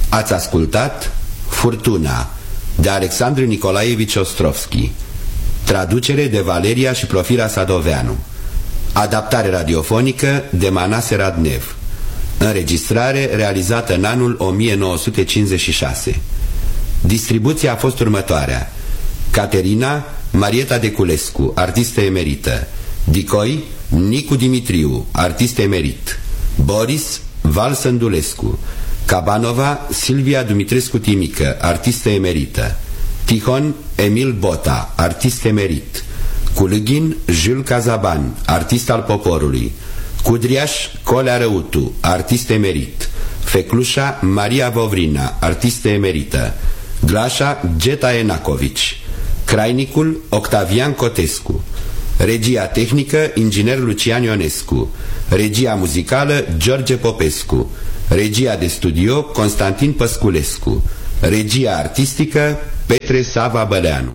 Ați ascultat Furtuna de Alexandru Nicolaevici Ostrovski, traducere de Valeria și Profira Sadoveanu, adaptare radiofonică de Manase Radnev, înregistrare realizată în anul 1956. Distribuția a fost următoarea: Caterina Marieta Deculescu, artistă emerită; Dicoi Nicu Dimitriu, artist emerit; Boris Val Sândulescu; Cabanova Silvia Dumitrescu Timică, artistă emerită; Tihon Emil Bota, artist emerit; Culughin Jules Cazaban, artist al poporului; Cudriaș Colea Răutu, artist emerit; Feclușa Maria Vovrina, artistă emerită; Glașa Geta Enacovici; Crainicul Octavian Cotescu; regia tehnică inginer Lucian Ionescu; regia muzicală George Popescu; regia de studio Constantin Păsculescu; regia artistică Petre Sava Băleanu.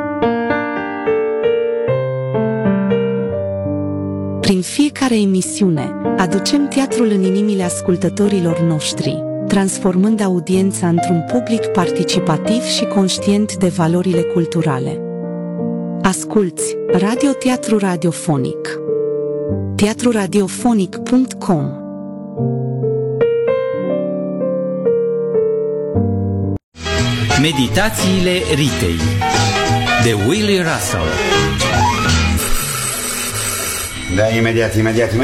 Prin fiecare emisiune aducem teatrul în inimile ascultătorilor noștri, transformând audiența într-un public participativ și conștient de valorile culturale. Asculți Radioteatru Radiofonic. teatruradiofonic.com. Meditațiile Ritei de Willy Russell. Da, imediat.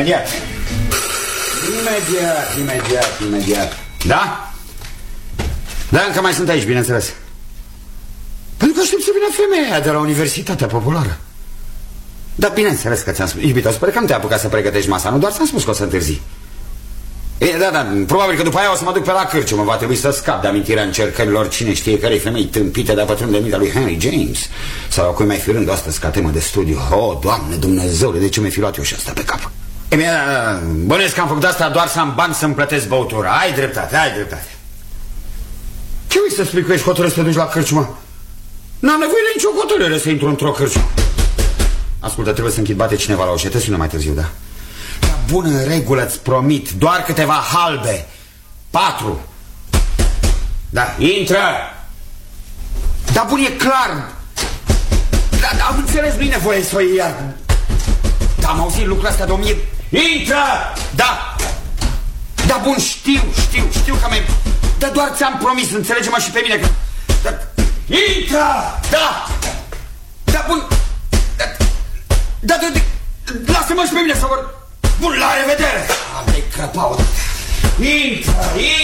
Da? Da, încă mai sunt aici, bineînțeles. Pentru că aștept să vină femeia de la Universitatea Populară. Da, bineînțeles că ți-am spus. Iubito, sper că nu te-ai apucat să pregătești masa, nu? Doar ți-am spus că o să întârzi. Da, probabil că după aia o să mă duc pe la cârciumă. Va trebui să scap de amintirea încercărilor cine știe cărei femei tâmpite de-a pătrunde de mii de lui Henry James. Sau a cui mai fi rând astăzi ca temă de studiu. O, Doamne Dumnezeule, de ce mi-ai fi luat eu și asta pe cap? Bănuiesc că am făcut asta doar să am bani să-mi plătesc băutura. Ai dreptate. Ce uiți să spui că ești hotărât să te duci la cârciumă? N-am nevoie de nicio hotărâre să intru într-o cârciumă. Ascultă, trebuie să închid, bate cineva la ușă. Te sună mai târziu, da? Dar bun, în regulă, îți promit. Doar câteva halbe. 4. Da, intră. Da, bun, e clar. Da, am înțeles, nu-i nevoie să o iei iar. Da, am auzit lucrurile astea de 1000. Intră! Da. Da, bun, știu că mi-ai... Da, doar ți-am promis, înțelege-mă și pe mine că... Da. Intră! Da! Da, bun... Da, lasă-mă și pe mine să vor... Bun, la revedere! Am-i crăpau. Intră!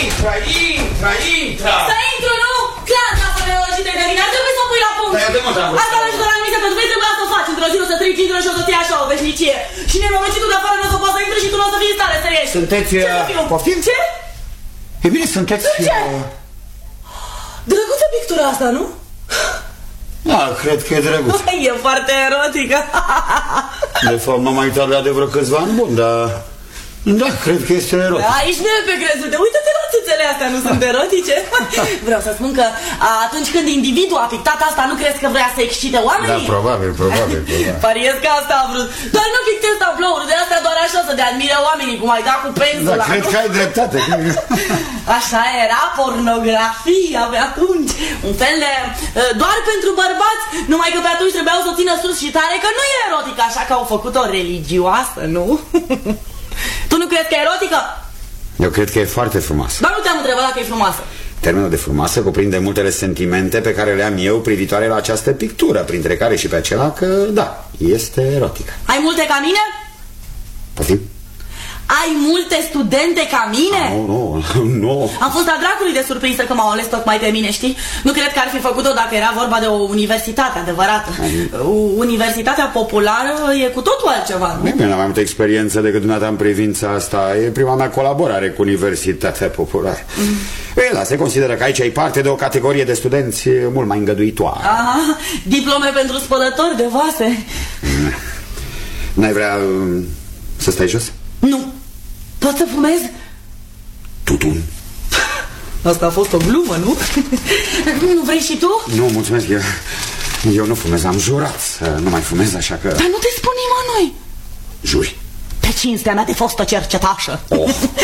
Să intru, nu? Clar, ca să neologii de mine, ar trebui să o pui la punct. Asta l-a ajutat la nimic, că tu vei trebui să o faci. Într-o zi o să treci intră și o să fie așa o veșnicie. Și nenorocitul de afară nu o să poată să intri și tu nu o să fii în stare să ieși. Sunteți... Poftim? Ce? E bine, sunteți... Ce? Drăguță pictura asta, nu? Da, cred că e drăguț. E foarte erotică. De fapt, m-am mai uitat la de vreo câțiva ani bun, dar... Da, cred că este erotic. Aici nu e pe crezute. Uită-te la țâțele astea, nu sunt erotice? Vreau să spun că atunci când individul a pictat asta, nu crezi că vrea să excite oamenii? Da, probabil. Pariez că asta a vrut. Doar nu pictez tablouri, de asta doar așa să te admire oamenii, cum ai dat cu pensula. Da, cred că ai dreptate. Așa era pornografia pe atunci. Un fel de... doar pentru bărbați, numai că pe atunci trebuiau să o țină sus și tare, că nu e erotică, așa că au făcut-o religioasă, nu? Tu nu crezi că e erotică? Eu cred că e foarte frumoasă. Dar nu te-am întrebat dacă e frumoasă. Termenul de frumoasă cuprinde multele sentimente pe care le am eu privitoare la această pictură, printre care și pe acela că, da, este erotică. Ai multe ca mine? Poftim? Ai multe studente ca mine? Nu. Am fost a dracului de surprinsă că m-au ales tocmai pe mine, știi? Nu cred că ar fi făcut-o dacă era vorba de o universitate adevărată. Universitatea populară e cu totul altceva, nu? Bine, am mai multă experiență decât dumneata în privința asta. E prima mea colaborare cu Universitatea Populară. Da, se consideră că aici ai parte de o categorie de studenți mult mai îngăduitoare. Aha, diplome pentru spălători de vase. N-ai vrea să stai jos? Nu. Pot să fumez? Tutun. Asta a fost o glumă, nu? Nu vrei și tu? Nu, mulțumesc, eu nu fumez, am jurat să nu mai fumez, așa că... Dar nu te spun nimănui. Juri. Pe cinstea mea de fostă cercetașă. Oh. Hai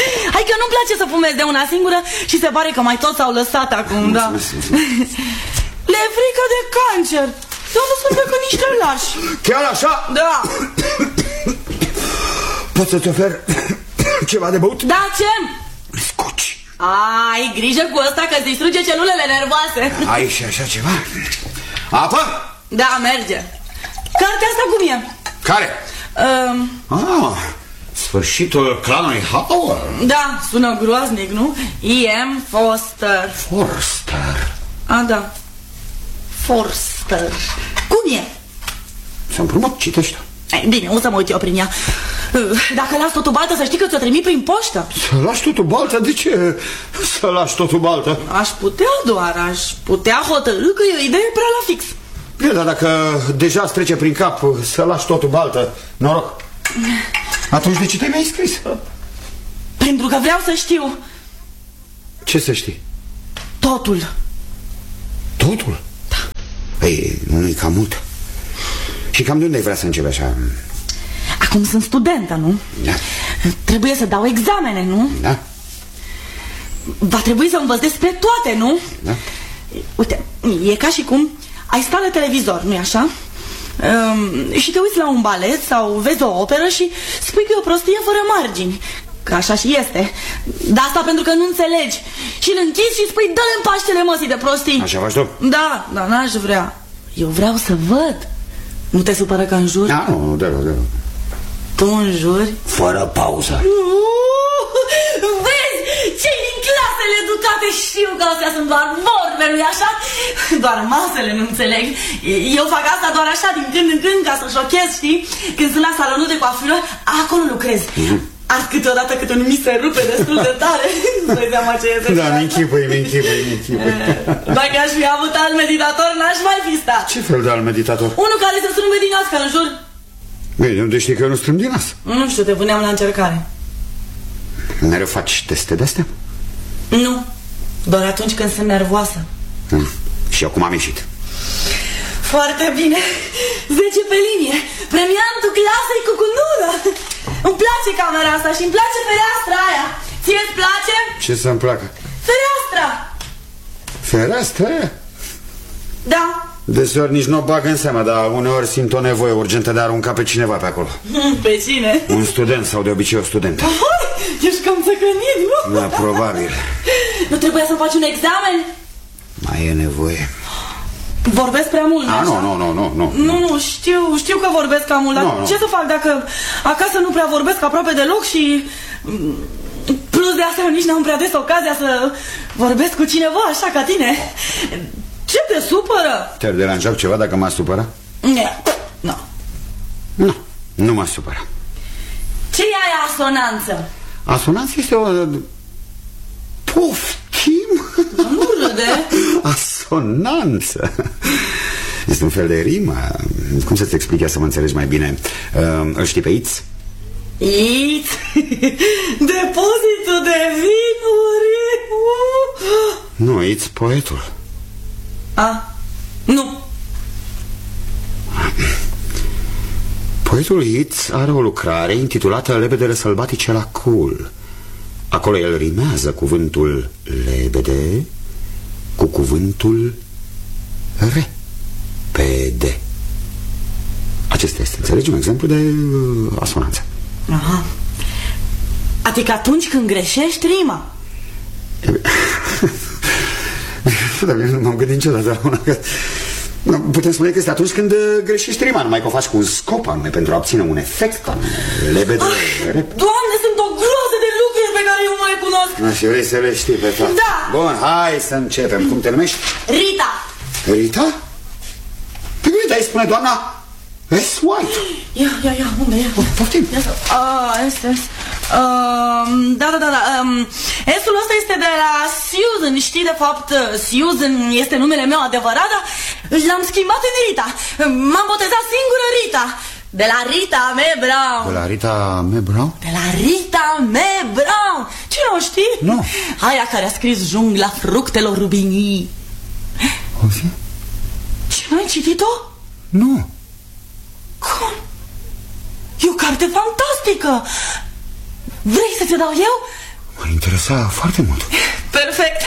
Hai că nu-mi place să fumez de una singură și se pare că mai toți s-au lăsat acum, da. Le-e frică de cancer. De unde sunt decât niște lași? Chiar așa? Da. Pot să-ți ofer ceva de băut? Da, ce? Scoci. Ai grijă cu ăsta că îți distruge celulele nervoase. Ai și așa ceva? Apă? Da, merge. Cartea asta cum e? Care? Sfârșitul clanului Howard. Da, sună groaznic, nu? E.M. Foster. Forster. A, da. Forster. Cum e? Să împrumut, citește. Bine, o să mă uit eu prin ea. Dacă las totul baltă, să știi că ți-o trimit prin poștă. Să lași totul baltă? De ce să lași totul baltă? Aș putea hotărâ că e o idee prea la fix. Bine, dar dacă deja îți trece prin cap să lași totul baltă, noroc. Atunci de ce te-ai mai scris? Pentru că vreau să știu. Ce să știi? Totul. Totul? Da. Păi, nu-i cam mult. Și cam de unde ai vrea să începi așa? Acum sunt studentă, nu? Da. Trebuie să dau examene, nu? Da. Va trebui să învăț despre toate, nu? Da. Uite, e ca și cum ai sta la televizor, nu-i așa? Și te uiți la un balet sau vezi o operă și spui că e o prostie fără margini. Că așa și este. Dar asta pentru că nu înțelegi. Și îl închizi și spui, dă-le în Paștele măsii de prostii. Așa faci tu? Da, dar n-aș vrea. Eu vreau să văd. Nu te supără că înjuri? Da, nu, deloc. Tu înjuri? Fără pauză. Vezi? Cei din clasele educate știu că astea sunt doar vorbe, nu-i așa? Doar masele nu înțeleg. Eu fac asta doar așa, din când în când, ca să șochez, știi? Când sunt la salonul de coafură, acolo lucrez. Ars câteodată câte un mi se rupe destul de tare. Nu dai seama ce este. Da, mi-închipui. Dacă aș fi avut alt meditator, n-aș mai fi stat. Ce fel de alt meditator? Unul care să strâmbe din nas, că în jur. Bine, unde știi că eu nu strâng din nas? Nu știu, te puneam la încercare. Mereu faci teste de-astea? Nu, doar atunci când sunt nervoasă. Și acum am ieșit. Foarte bine. 10 pe linie. Premiantul clasei cu cunură. Îmi place camera asta și îmi place fereastra aia. Ție-ți place? Ce să-mi placă? Fereastra. Fereastra aia? Da. Deseori nici nu o bag în seama, dar uneori simt o nevoie urgentă de a arunca pe cineva pe acolo. Pe cine? Un student sau de obicei o studentă. Ești cam țăcănit, nu? Da, probabil. Nu trebuia să faci un examen? Mai e nevoie. Vorbesc prea mult, nu. Nu, știu că vorbesc cam mult, dar ce să fac dacă acasă nu prea vorbesc aproape deloc și... Plus de asta nici n-am prea des ocazia să vorbesc cu cineva așa ca tine. Ce te supără? Te-ar deranja ceva dacă m-a supărat? Nu. Nu m-a supărat. Ce e aia asonanță? Asonanță este o... Poftim? Nu râde. Asonanță. Este un fel de rimă. Cum să-ți explic ea să mă înțelegi mai bine? Îl știi pe Itz? Itz? Depozitul de vinuri? Nu, Itz, poetul. Nu. Poetul Itz are o lucrare intitulată Lebedele sălbatice la Cul. Acolo el rimează cuvântul lebede cu cuvântul repede. Acesta este, înțelegi, un exemplu de asonanță. Aha. Adică atunci când greșești rima. Da, nu m-am gândit niciodată la una că... Putem spune că este atunci când greșești rima, numai că o faci cu un scop anume, pentru a obține un efect anume. Lebede, Doamne, sunt o groază de lucruri pe care eu nu le cunosc. Și vrei să le știi pe toate? Da. Bun, hai să începem. Cum te numești? Rita. Rita? Pe bine, dar îi spune doamna S. White. Ia, unde e? Poftim. S. Da. S-ul ăsta este de la Susan. Știi, de fapt, Susan este numele meu adevărat, dar l-am schimbat în Rita. M-am botezat singură Rita. De la Rita Mae Brown. De la Rita Mae Brown? De la Rita Mae Brown. Ce, nu știi? Nu. Aia care a scris Jungla fructelor rubinii. O fi? Ce, n-ai citit-o? Nu. Cum? E o carte fantastică. Vrei să ți-o dau eu? M-ar interesa foarte mult. Perfect.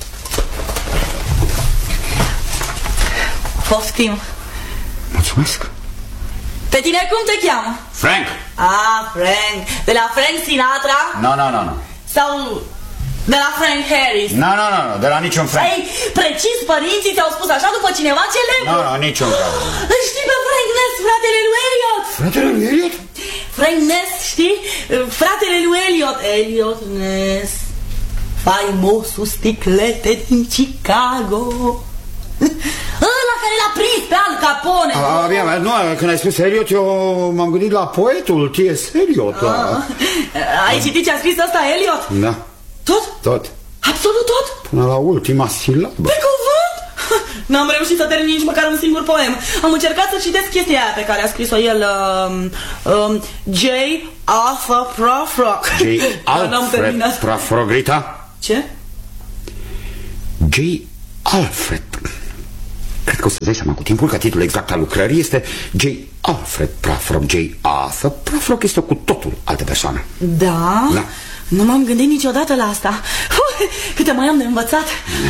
Poftim. Mulțumesc. Pe tine cum te cheamă? Frank. Frank. De la Frank Sinatra? Nu. Sau de la Frank Harris? Nu, de la niciun Frank. Ei, precis, părinții ți-au spus așa după cineva celebru? Nu, niciun caz. Știi pe Frank Ness, fratele lui Elliot? Fratele lui Elliot? Frank Ness, știi? Fratele lui Elliot. Elliot Ness, faimosul sticlete din Chicago. Ăla care l-a prins pe Al Capone. Nu, când ai spus Elliot, eu m-am gândit la poetul T.S. Eliot. Ai citit ce a scris ăsta, Elliot? Da. Tot. Absolut tot? Până la ultima silabă. Pe cuvânt? N-am reușit să termin nici măcar un singur poem. Am încercat să citesc chestia aia pe care a scris-o el, J. Arthur Prufrock. J. Alfred Prufrock, Rita? Ce? J. Alfred. Cred că o să-ți dai seama cu timpul că titlul exact al lucrării este J. Alfred Prufrock. J. Arthur Prufrock este cu totul altă persoană. Da? Nu m-am gândit niciodată la asta. Câte mai am de învățat.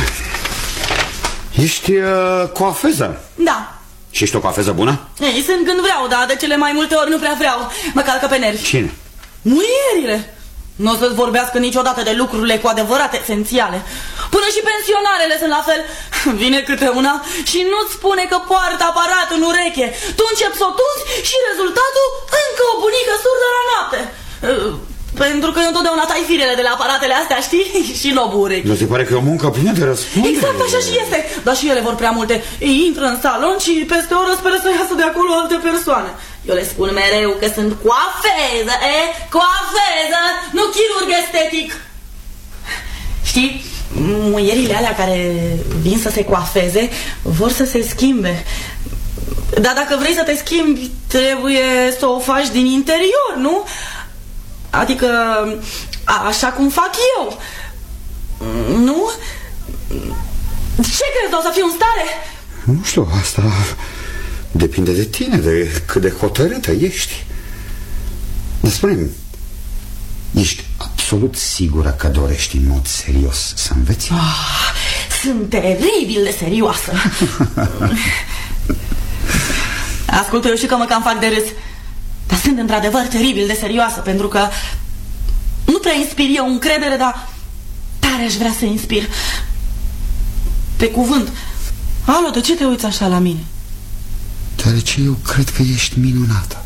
Ești coafeză? Da. Și ești o coafeză bună? Ei, sunt când vreau, dar de cele mai multe ori nu prea vreau. Mă calcă pe nervi. Cine? Muierile. Nu o să-ți vorbească niciodată de lucrurile cu adevărat esențiale. Până și pensionarele sunt la fel. Vine câte una și nu-ți spune că poartă aparat în ureche. Tu începi să o tunzi și rezultatul încă o bunică surdă la noapte. Pentru că eu întotdeauna tai firele de la aparatele astea, știi? Și lobul urechi. Nu se pare că e o muncă plină de răspundere. Exact așa și este. Dar și ele vor prea multe. Ei intră în salon și peste o oră speră să iasă de acolo alte persoane. Eu le spun mereu că sunt coafeză, coafeză, nu chirurg estetic. Știi, muierile alea care vin să se coafeze vor să se schimbe. Dar dacă vrei să te schimbi, trebuie să o faci din interior, nu? Adică așa cum fac eu. Nu? Ce crezi, o să fiu în stare? Nu știu, asta depinde de tine, de cât de hotărâtă ești. Dar spune-mi, ești absolut sigură că dorești în mod serios să înveți? Sunt teribil de serioasă. Ascultă, eu știu că mă cam fac de râs, dar sunt într-adevăr teribil de serioasă, pentru că nu prea inspir eu încredere, dar tare aș vrea să inspir. Pe cuvânt. Alo, de ce te uiți așa la mine? Deoarece eu cred că ești minunată.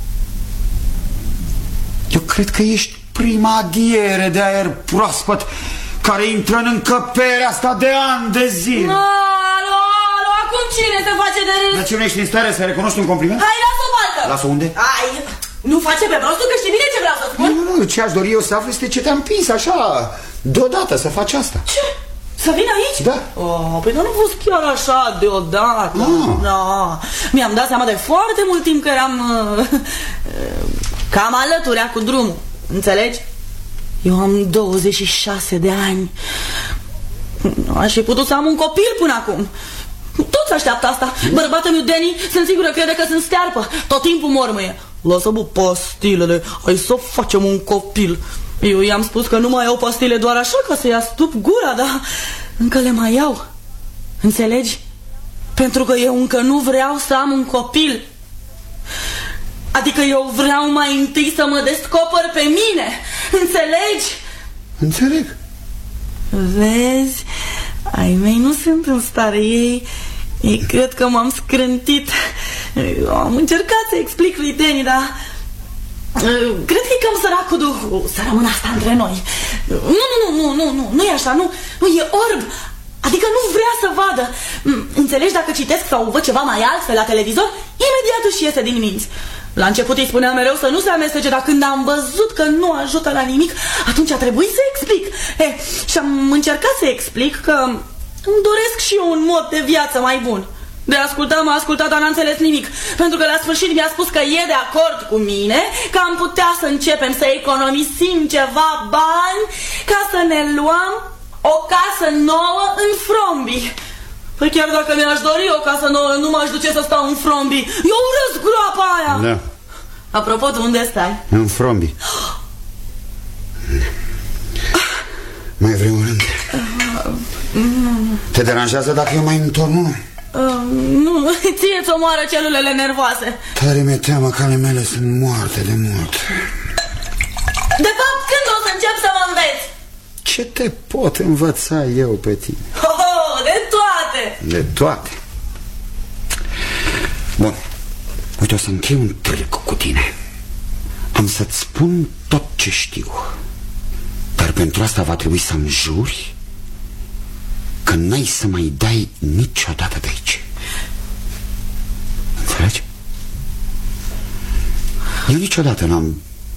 Eu cred că ești prima adiere de aer proaspăt care intră în încăperea asta de ani de zile. Alo, acum cine te face de râs? Dar ce nu ești în stare să recunoști un compliment? Hai, lasă-o baltă! Lasă unde? Hai, nu face pe prostul, că știi bine ce vreau să spun. Nu, ce aș dori eu să aflu este ce te-am împins așa deodată să faci asta. Ce? Să vin aici? Da. Păi nu a fost chiar așa deodată. Da. Mi-am dat seama de foarte mult timp că eram cam alăturea cu drumul. Înțelegi? Eu am 26 de ani. Aș fi putut să am un copil până acum. Toți așteaptă asta. Bărbatul meu, Danny, sunt sigură, crede că sunt stearpă. Tot timpul mormăie. Lasă-mă pastilele, hai să facem un copil. Eu i-am spus că nu mai iau pastile doar așa ca să-i astup gura, dar încă le mai iau. Înțelegi? Pentru că eu încă nu vreau să am un copil. Adică eu vreau mai întâi să mă descoper pe mine. Înțelegi? Înțeleg. Vezi? Ai mei nu sunt în stare. Ei cred că m-am scrântit. Eu am încercat să explic lui Danny, dar cred că e cam sărac cu duhul. Să rămână asta între noi. Nu e așa, nu e orb. Adică nu vrea să vadă. Înțelegi, dacă citesc sau văd ceva mai altfel la televizor, imediat își iese din minți. La început îi spuneam mereu să nu se amestece, dar când am văzut că nu ajută la nimic, atunci a trebuit să explic. Și am încercat să explic că îmi doresc și eu un mod de viață mai bun. De ascultat, m-a ascultat, dar n-a înțeles nimic. Pentru că la sfârșit mi-a spus că e de acord cu mine, că am putea să începem să economisim ceva bani ca să ne luăm o casă nouă în Frombi. Păi chiar dacă mi-aș dori o casă nouă, nu m-aș duce să stau în Frombi. Eu urăsc groapa aia. Da. Apropo, tu unde stai? În Frombi. Mai vrei un rând? Te deranjează dacă eu mai întorn unul? Nu, ție-ți omoară celulele nervoase. Tare mi-e teamă că ale mele sunt moarte de mult. De fapt, când o să încep să mă înveți? Ce te pot învăța eu pe tine? De toate! De toate? Bun, uite, o să închei un târg cu tine. Am să-ți spun tot ce știu. Dar pentru asta va trebui să-mi juri că n-ai să mai dai niciodată de aici. Înțelegi? Eu niciodată n-am...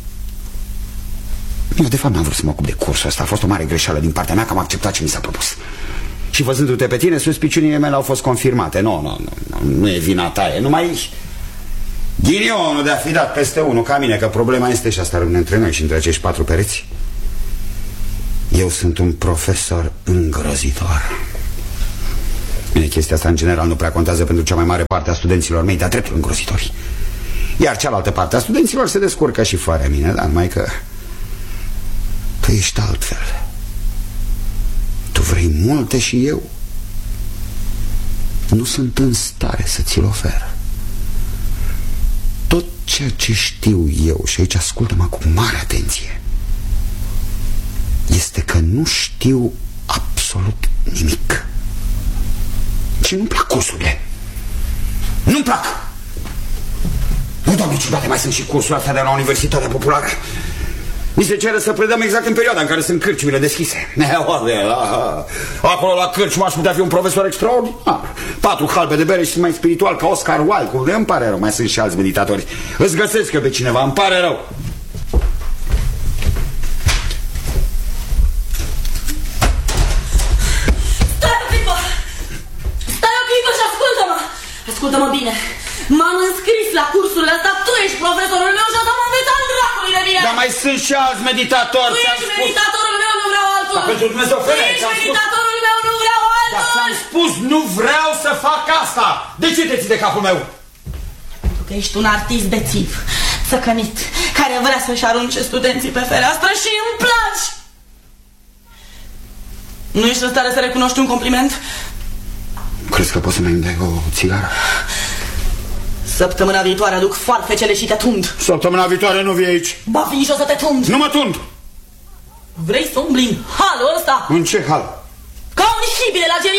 Eu de fapt n-am vrut să mă ocup de cursul ăsta. A fost o mare greșeală din partea mea că am acceptat ce mi s-a propus. Și văzându-te pe tine, suspiciunile mele au fost confirmate. Nu e vina ta, e numai ghinionul de a fi dat peste unul ca mine. Că problema este, și asta rămâne între noi și între acești 4 pereți, eu sunt un profesor îngrozitor. Bine, chestia asta în general nu prea contează pentru cea mai mare parte a studenților mei, dar dreptul îngrozitori. Iar cealaltă parte a studenților se descurcă și fără mine, dar numai că tu ești altfel. Tu vrei multe și eu nu sunt în stare să ți-l ofer. Tot ceea ce știu eu, și aici ascultă-mă cu mare atenție, este că nu știu absolut nimic. Și nu-mi plac cursurile. Nu-mi plac. Nu, Doamne, ciudate, mai sunt și cursurile astea de la Universitatea Populară. Mi se cere să predăm exact în perioada în care sunt cârciumile deschise. Acolo la cârciumă aș putea fi un profesor extraordinar. 4 halbe de bere și sunt mai spiritual ca Oscar Wilde. Îmi pare rău, mai sunt și alți meditatori. Îți găsesc eu pe cineva, îmi pare rău. Ascultă-mă bine. M-am înscris la cursurile astea. Tu ești profesorul meu și asta m-am învățat dracului de bine. Dar mai sunt și alți meditatori. Tu ești meditatorul meu, nu vreau altul. Dar pentru Dumnezeu, femeie, tu ești meditatorul meu, nu vreau altul. Dar ți-am spus, nu vreau să fac asta. De ce te ții de capul meu? Pentru că ești un artist bețiv, țăcănit, care vrea să-și arunce studenții pe fereastră și îmi placi. Nu ești în stare să recunoști un compliment? Crezi că poți să mai-mi dai o țigară? Săptămâna viitoare aduc farfecele și te tund. Săptămâna viitoare nu vii aici. Ba vin și o să te tund. Nu mă tund. Vrei să umbli în halul ăsta? În ce hal? Ca un hibile la